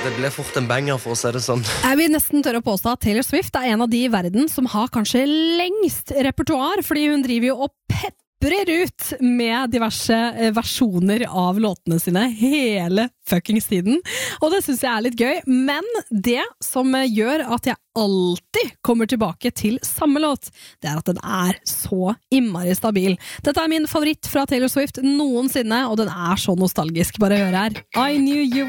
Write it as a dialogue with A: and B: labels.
A: Det ble fort en banger for å si det sånn.
B: Jeg vil nesten tørre å påstå at Taylor Swift er en av de i verden som har kanskje lengst repertoar, fordi hun driver jo og peprer ut med diverse versjoner av låtene sine hele fuckings tiden. Og det synes jeg er litt gøy, men det som gjør at jeg alltid kommer tilbake til samme låt, det er at den er så innmari stabil. Dette er min favoritt fra Taylor Swift noensinne, og den er så nostalgisk. Bare hør her. I knew you